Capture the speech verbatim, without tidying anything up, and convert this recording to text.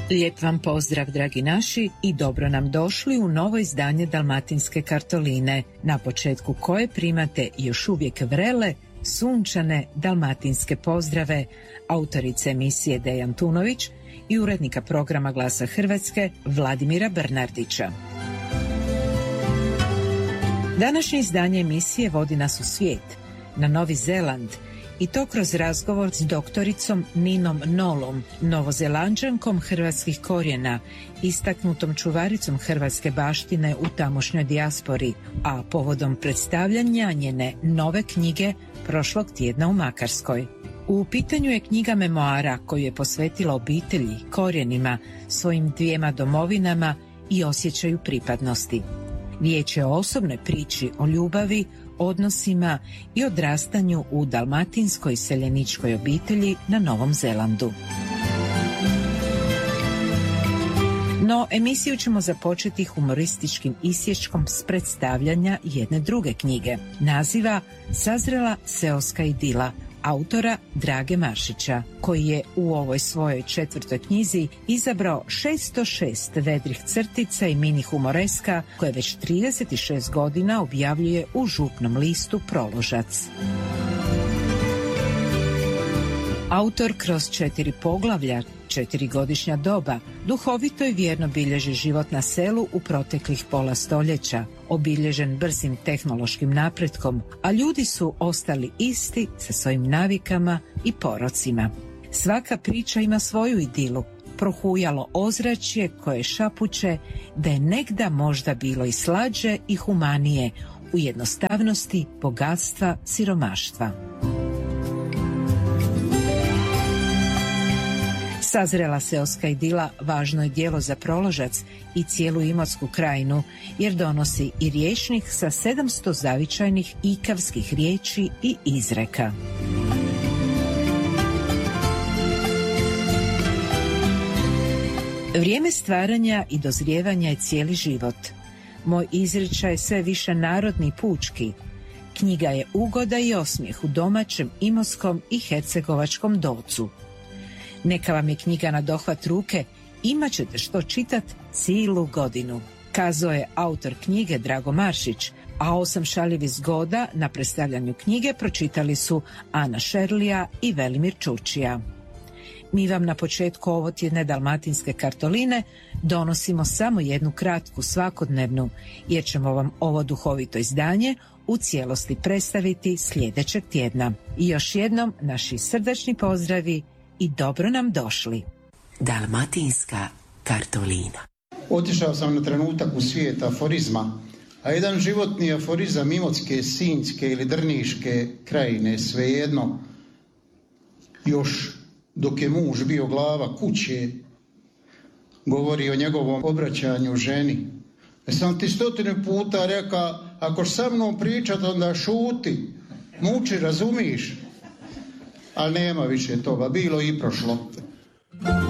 Lijep vam pozdrav, dragi naši, i dobro nam došli u novo izdanje Dalmatinske kartoline, na početku koje primate još uvijek vrele, sunčane dalmatinske pozdrave autorice emisije Dejan Tunović i urednika programa Glasa Hrvatske Vladimira Bernardića. Današnje izdanje emisije vodi nas u svijet, na Novi Zeland, i to kroz razgovor s doktoricom Ninom Nolom, novozelanđankom hrvatskih korijena, istaknutom čuvaricom hrvatske baštine u tamošnjoj dijaspori, a povodom predstavljanja njene nove knjige prošlog tjedna u Makarskoj. U pitanju je knjiga memoara koju je posvetila obitelji, korijenima, svojim dvijema domovinama i osjećaju pripadnosti. Riječ je o osobnoj priči o ljubavi, odnosima i odrastanju u dalmatinskoj seljeničkoj obitelji na Novom Zelandu. No, emisiju ćemo započeti humorističkim isječkom s predstavljanja jedne druge knjige, naziva Sazrela seoska idila, autora Drage Maršića, koji je u ovoj svojoj četvrtoj knjizi izabrao šesto šest vedrih crtica i mini humoreska koje već trideset šest godina objavljuje u župnom listu Proložac. Autor kroz četiri poglavlja, četiri godišnja doba, duhovito i vjerno bilježi život na selu u proteklih pola stoljeća, obilježen brzim tehnološkim napretkom, a ljudi su ostali isti sa svojim navikama i porocima. Svaka priča ima svoju idilu, prohujalo ozračje koje šapuće da je negda možda bilo i slađe i humanije u jednostavnosti bogatstva siromaštva. Sazrela seoska idila važno je djelo za Proložac i cijelu Imotsku krajinu, jer donosi i rječnik sa sedamsto zavičajnih ikavskih riječi i izreka. Vrijeme stvaranja i dozrijevanja je cijeli život. Moj izričaj je sve više narodni i pučki. Knjiga je ugoda i osmijeh u domaćem imotskom i hercegovačkom docu. Neka vam je knjiga na dohvat ruke, imat ćete što čitat cijelu godinu, kazao je autor knjige Drago Maršić, a osam šaljivih zgoda na predstavljanju knjige pročitali su Ana Šerlija i Velimir Čurčija. Mi vam na početku ovotjedne dalmatinske kartoline donosimo samo jednu kratku svakodnevnu, jer ćemo vam ovo duhovito izdanje u cijelosti predstaviti sljedećeg tjedna. I još jednom naši srdačni pozdravi i dobro nam došli. Dalmatinska kartolina. Otišao sam na trenutak u svijet aforizma, a jedan životni aforizam Imotske, Sinjske ili Drniške krajine, svejedno, još dok je muž bio glava kuće, govori o njegovom obraćanju ženi. E sam ti stotine puta reka, ako sa mnom pričat, onda šuti, muči, razumiš? Ali nema više toga, bilo i prošlo.